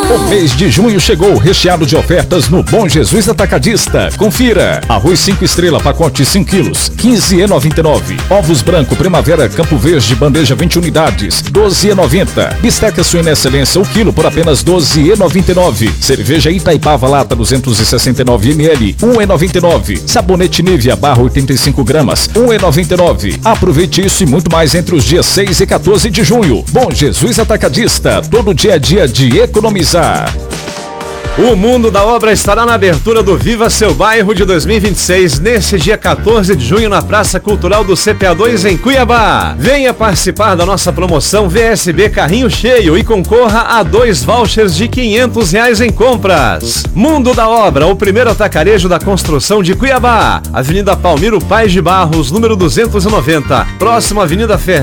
O mês de junho chegou recheado de ofertas no Bom Jesus Atacadista. Confira. Arroz 5 estrelas, pacote 5 quilos, 15,99. Ovos branco Primavera Campo Verde, bandeja 20 unidades, 12,90. Bisteca suína excelência, o quilo por apenas 12,99. Cerveja Itaipava lata 269 ml, 1,99. Sabonete Nivea barra 85 gramas, 1,99. Aproveite isso e muito mais entre os dias 6 e 14 de junho. Bom Jesus Atacadista, todo dia é dia de economizar. O Mundo da Obra estará na abertura do Viva Seu Bairro de 2026, nesse dia 14 de junho, na Praça Cultural do CPA2 em Cuiabá. Venha participar da nossa promoção VSB Carrinho Cheio e concorra a 2 vouchers de R$500 em compras. Mundo da Obra, o primeiro atacarejo da construção de Cuiabá. Avenida Palmiro Paes de Barros, número 290, próximo à Avenida Fernando